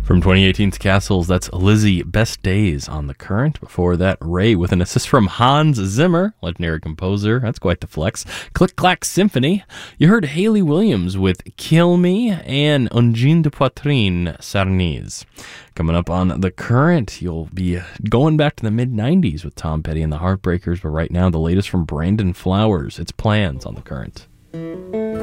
From 2018's Castles, that's Lizzie, Best Days on the Current. Before that, Ray with an assist from Hans Zimmer, legendary composer. That's quite the flex. Click Clack Symphony. You heard Hayley Williams with Kill Me and Ungine de Poitrine Sarnese. Coming up on the Current, you'll be going back to the mid-90s with Tom Petty and the Heartbreakers, but right now the latest from Brandon Flowers. It's Plans on the Current.